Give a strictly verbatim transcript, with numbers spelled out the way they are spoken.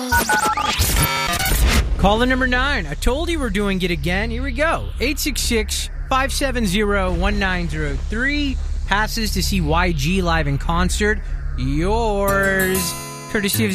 Caller number nine. I told you we're doing it again. Here we go. eight six six, five seven zero, one nine zero three. Passes to see Y G live in concert. Yours. Courtesy of